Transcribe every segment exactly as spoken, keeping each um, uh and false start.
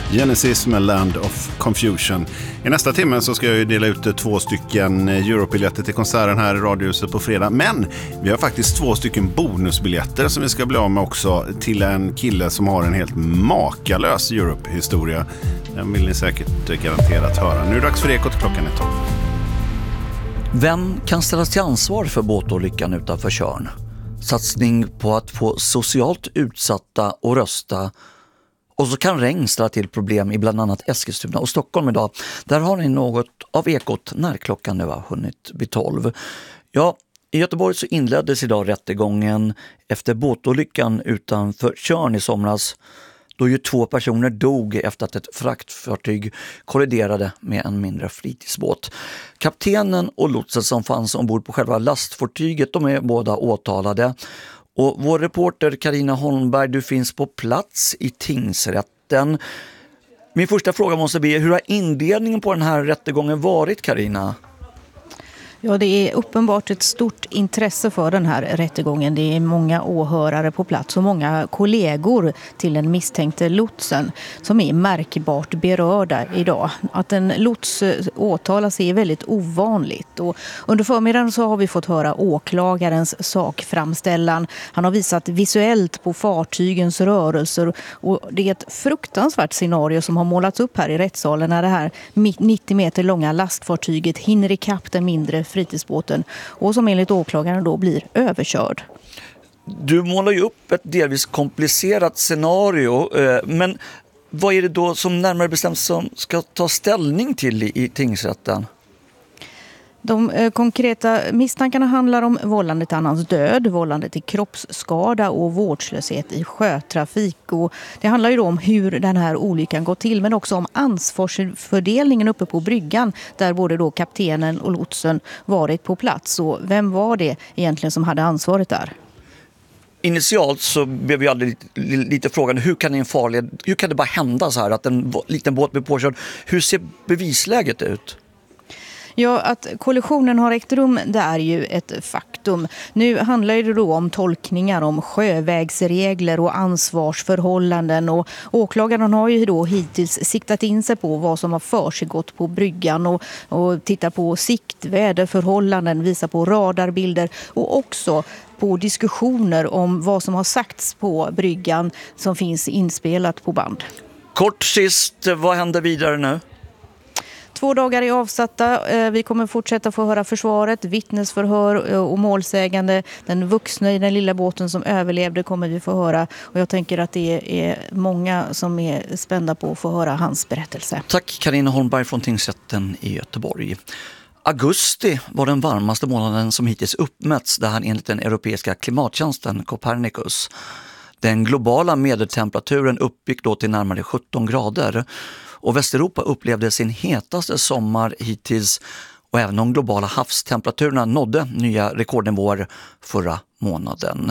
Genesis med Land of Confusion. I nästa timme så ska jag ju dela ut två stycken Europe-biljetter till konserten här i Radiohuset på fredag. Men vi har faktiskt två stycken bonusbiljetter som vi ska bli av med också till en kille som har en helt makalös Europe-historia. Den vill ni säkert garanterat höra. Nu är det dags för Ekot, klockan är tolv. Vem kan ställas till ansvar för båtolyckan utanför Tjörn? Satsning på att få socialt utsatta och rösta. Och så kan regn ställa till problem i bland annat Eskilstuna och Stockholm idag. Där har ni något av Ekot när klockan nu har hunnit vid tolv. Ja, i Göteborg så inleddes idag rättegången efter båtolyckan utanför Tjörn i somras. Då ju två personer dog efter att ett fraktfartyg kolliderade med en mindre fritidsbåt. Kaptenen och lotsen som fanns ombord på själva lastfartyget, de är båda åtalade. Och vår reporter Carina Holmberg, du finns på plats i tingsrätten. Min första fråga måste bli, hur har inledningen på den här rättegången varit, Carina? Ja, det är uppenbart ett stort intresse för den här rättegången. Det är många åhörare på plats och många kollegor till den misstänkte lotsen som är märkbart berörda idag. Att en lots åtalas är väldigt ovanligt. Och under förmiddagen så har vi fått höra åklagarens sakframställan. Han har visat visuellt på fartygens rörelser och det är ett fruktansvärt scenario som har målats upp här i rättssalen när det här nittio meter långa lastfartyget hinner ikapp den mindre fritidsbåten och som enligt åklagaren då blir överkörd. Du målar ju upp ett delvis komplicerat scenario, men vad är det då som närmare bestämt som ska ta ställning till i, i tingsrätten? De eh, konkreta misstankarna handlar om vållande till annans död, vållande till kroppsskada och vårdslöshet i sjötrafik. Och det handlar ju då om hur den här olyckan går till, men också om ansvarsfördelningen uppe på bryggan där både då kaptenen och lotsen varit på plats. Och vem var det egentligen som hade ansvaret där? Initialt så blev vi aldrig lite, lite frågan, hur kan, en farlig, hur kan det bara hända så här att en liten båt blir påkörd? Hur ser bevisläget ut? Ja, att kollisionen har ägt rum, det är ju ett faktum. Nu handlar det då om tolkningar om sjövägsregler och ansvarsförhållanden. Och åklagaren har ju då hittills siktat in sig på vad som har försiggått på bryggan och, och tittar på sikt, väderförhållanden, visar på radarbilder och också på diskussioner om vad som har sagts på bryggan som finns inspelat på band. Kort sist, vad händer vidare nu? Två dagar är avsatta. Vi kommer fortsätta få höra försvaret, vittnesförhör och målsägande. Den vuxna i den lilla båten som överlevde kommer vi få höra. Och jag tänker att det är många som är spända på att få höra hans berättelse. Tack Carina Holmberg från tingsrätten i Göteborg. Augusti var den varmaste månaden som hittills uppmätts, det här enligt den europeiska klimattjänsten Copernicus. Den globala medeltemperaturen uppgick då till närmare sjutton grader. Och Västeuropa upplevde sin hetaste sommar hittills och även de globala havstemperaturerna nådde nya rekordnivåer förra månaden.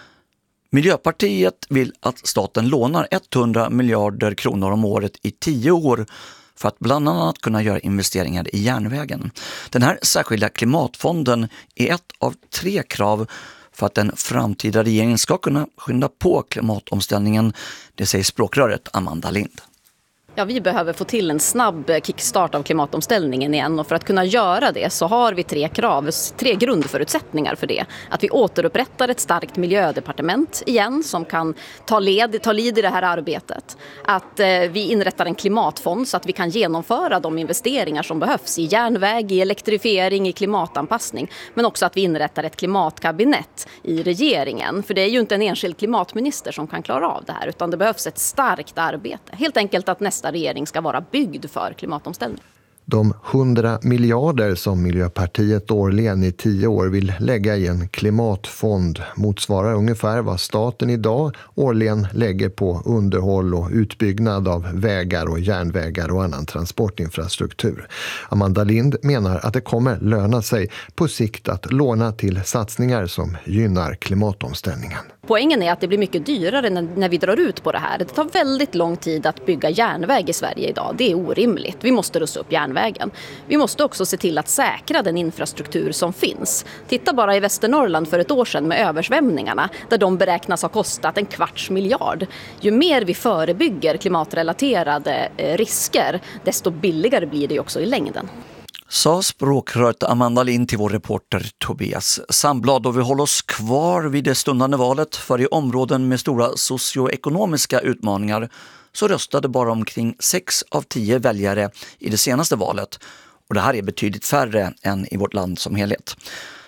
Miljöpartiet vill att staten lånar hundra miljarder kronor om året i tio år för att bland annat kunna göra investeringar i järnvägen. Den här särskilda klimatfonden är ett av tre krav för att den framtida regeringen ska kunna skynda på klimatomställningen, det säger språkröret Amanda Lind. Ja, vi behöver få till en snabb kickstart av klimatomställningen igen och för att kunna göra det så har vi tre krav, tre grundförutsättningar för det. Att vi återupprättar ett starkt miljödepartement igen som kan ta led, ta lid i det här arbetet. Att eh, vi inrättar en klimatfond så att vi kan genomföra de investeringar som behövs i järnväg, i elektrifiering, i klimatanpassning. Men också att vi inrättar ett klimatkabinett i regeringen. För det är ju inte en enskild klimatminister som kan klara av det här utan det behövs ett starkt arbete. Helt enkelt att nästa regering ska vara byggd för klimatomställning. De hundra miljarder som Miljöpartiet årligen i tio år vill lägga i en klimatfond motsvarar ungefär vad staten idag årligen lägger på underhåll och utbyggnad av vägar och järnvägar och annan transportinfrastruktur. Amanda Lind menar att det kommer löna sig på sikt att låna till satsningar som gynnar klimatomställningen. Poängen är att det blir mycket dyrare när vi drar ut på det här. Det tar väldigt lång tid att bygga järnväg i Sverige idag. Det är orimligt. Vi måste rusta upp järnväg järnvägen. Vi måste också se till att säkra den infrastruktur som finns. Titta bara i Västernorrland för ett år sedan med översvämningarna, där de beräknas ha kostat en kvarts miljard. Ju mer vi förebygger klimatrelaterade risker, desto billigare blir det också i längden. Sa språkröret Amanda Lind till vår reporter Tobias Sandblad, och vi håller oss kvar vid det stundande valet, för i områden med stora socioekonomiska utmaningar så röstade bara omkring sex av tio väljare i det senaste valet, och det här är betydligt färre än i vårt land som helhet.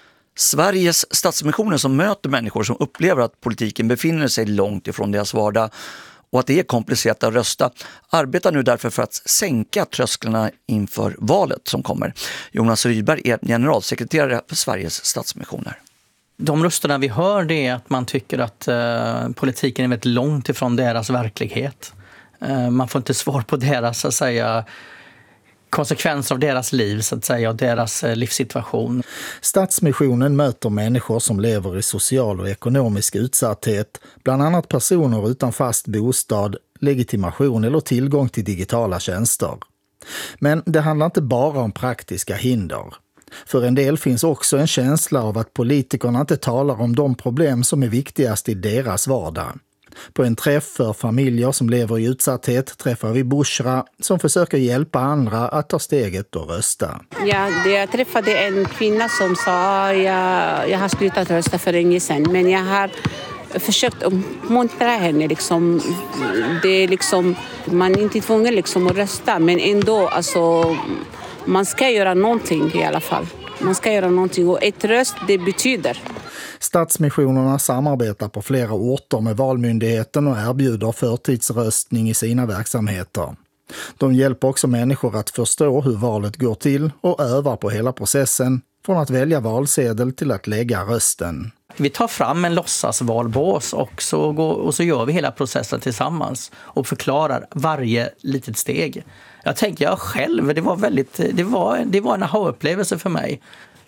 Sveriges Stadsmissioner, som möter människor som upplever att politiken befinner sig långt ifrån deras vardag och att det är komplicerat att rösta, arbetar nu därför för att sänka trösklarna inför valet som kommer. Jonas Rydberg är generalsekreterare för Sveriges Stadsmissioner. De rösterna vi hör, det är att man tycker att eh, politiken är väldigt långt ifrån deras verklighet. Eh, man får inte svar på deras, så att säga, konsekvenser av deras liv, så att säga, och deras eh, livssituation. Stadsmissionen möter människor som lever i social och ekonomisk utsatthet, bland annat personer utan fast bostad, legitimation eller tillgång till digitala tjänster. Men det handlar inte bara om praktiska hinder. För en del finns också en känsla av att politikerna inte talar om de problem som är viktigast i deras vardag. På en träff för familjer som lever i utsatthet träffar vi Bushra som försöker hjälpa andra att ta steget och rösta. Ja, jag träffade en kvinna som sa jag, jag har slutat rösta för länge sedan, men jag har försökt uppmuntra henne. Liksom, det är liksom, man är inte tvungen liksom att rösta, men ändå alltså, man ska göra någonting i alla fall. Man ska göra någonting, och ett röst, det betyder. Stadsmissionerna samarbetar på flera orter med Valmyndigheten och erbjuder förtidsröstning i sina verksamheter. De hjälper också människor att förstå hur valet går till och övar på hela processen, från att välja valsedel till att lägga rösten. Vi tar fram en låtsasvalbås och så, går, och så gör vi hela processen tillsammans och förklarar varje litet steg. Jag tänker jag själv, det var, väldigt, det var, det var en aha-upplevelse för mig.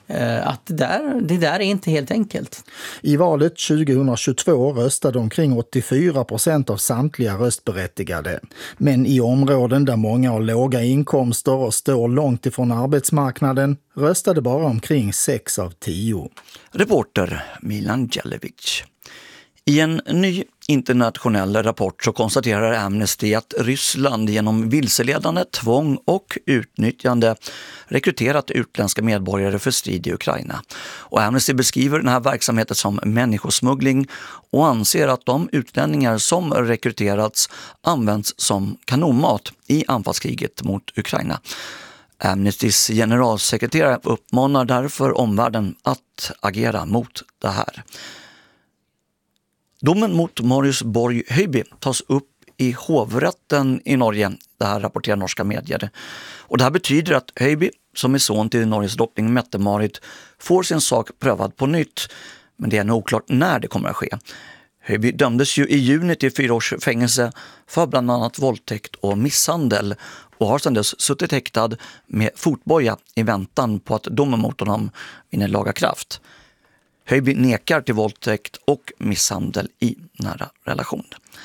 Att det där, det där är inte helt enkelt. I valet tjugohundratjugotvå röstade omkring åttiofyra procent av samtliga röstberättigade. Men i områden där många har låga inkomster och står långt ifrån arbetsmarknaden röstade bara omkring sex av tio. Reporter Milan Jelevic. I en ny internationell rapport så konstaterar Amnesty att Ryssland genom vilseledande, tvång och utnyttjande rekryterat utländska medborgare för strid i Ukraina. Och Amnesty beskriver den här verksamheten som människosmuggling och anser att de utlänningar som rekryterats används som kanonmat i anfallskriget mot Ukraina. Amnestys generalsekreterare uppmanar därför omvärlden att agera mot det här. Domen mot Marius Borg Høiby tas upp i hovrätten i Norge, det här rapporterar norska medier. Och det här betyder att Høiby, som är son till Norges drottning Mette-Marit, får sin sak prövad på nytt. Men det är nog oklart när det kommer att ske. Høiby dömdes ju i juni till fyra års fängelse för bland annat våldtäkt och misshandel och har sedan dess suttit häktad med fotboja i väntan på att domen mot honom vinner laga kraft. Høiby nekar till våldtäkt och misshandel i nära relation.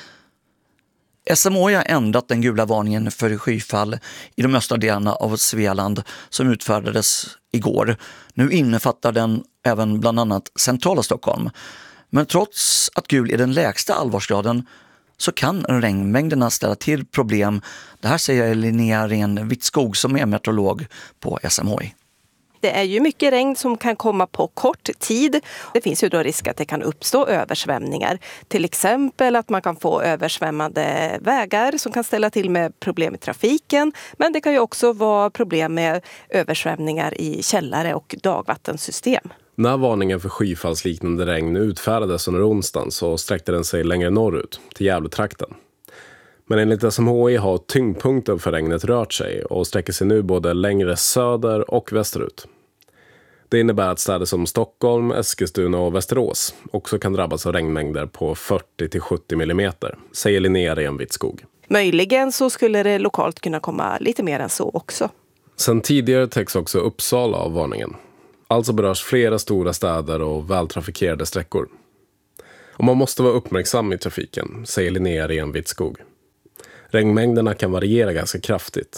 S M H I har ändrat den gula varningen för skyfall i de östra delarna av Svealand som utfärdades igår. Nu innefattar den även bland annat centrala Stockholm. Men trots att gul är den lägsta allvarsgraden så kan regnmängderna ställa till problem. Det här säger Linnea Ren-Wittskog som är meteorolog på S M H I. Det är ju mycket regn som kan komma på kort tid. Det finns ju då risk att det kan uppstå översvämningar. Till exempel att man kan få översvämmade vägar som kan ställa till med problem i trafiken. Men det kan ju också vara problem med översvämningar i källare och dagvattensystem. När varningen för skyfallsliknande regn utfärdades under onsdagen så sträckte den sig längre norrut, till Gävletrakten. Men enligt S M H I har tyngdpunkten för regnet rört sig och sträcker sig nu både längre söder och västerut. Det innebär att städer som Stockholm, Eskilstuna och Västerås också kan drabbas av regnmängder på fyrtio till sjuttio millimeter, säger Linnea Ren-Wittskog. Möjligen så skulle det lokalt kunna komma lite mer än så också. Sen tidigare täcks också Uppsala av varningen. Alltså berörs flera stora städer och vältrafikerade sträckor. Och man måste vara uppmärksam i trafiken, säger Linnea Ren-Wittskog. Regnmängderna kan variera ganska kraftigt.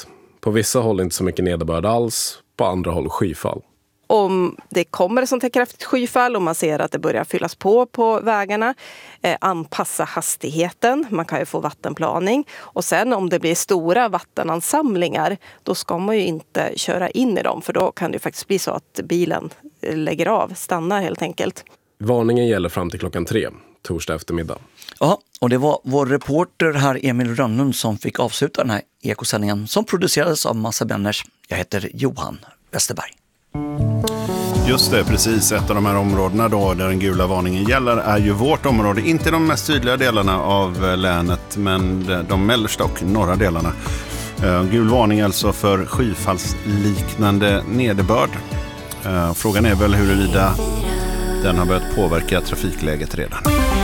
På vissa håll inte så mycket nederbörd alls, på andra håll skyfall. Om det kommer ett sånt här kraftigt skyfall och man ser att det börjar fyllas på på vägarna, eh, anpassa hastigheten. Man kan ju få vattenplaning. Och sen om det blir stora vattenansamlingar, då ska man ju inte köra in i dem. För då kan det ju faktiskt bli så att bilen lägger av, stannar helt enkelt. Varningen gäller fram till klockan tre, torsdag eftermiddag. Ja, och det var vår reporter här Emil Rönnlund som fick avsluta den här ekosändningen som producerades av Massa Benners. Jag heter Johan Westerberg. Just det, precis. Ett av de här områdena då där den gula varningen gäller är ju vårt område. Inte de mest tydliga delarna av länet, men de mellersta och norra delarna. Gul varning alltså för skyfallsliknande nederbörd. Frågan är väl huruvida den har börjat påverka trafikläget redan.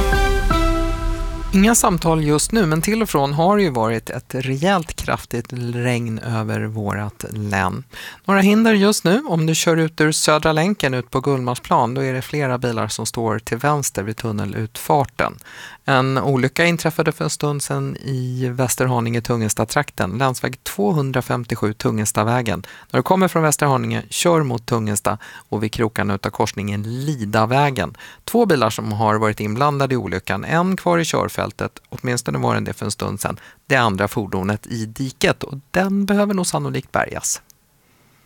Inga samtal just nu, men till och från har ju varit ett rejält kraftigt regn över vårat län. Några hinder just nu, om du kör ut ur Södra länken ut på Gullmarsplan, då är det flera bilar som står till vänster vid tunnelutfarten. En olycka inträffade för en stund sedan i Västerhaninge-Tungelsta-trakten, länsväg tvåhundrafemtiosju Tungelstavägen. När du kommer från Västerhaninge, kör mot Tungelsta och vid krokarna utav korsningen Lidavägen. Två bilar som har varit inblandade i olyckan, en kvar i körfältet, åtminstone var det det för en stund sedan, det andra fordonet i diket och den behöver nog sannolikt bärgas.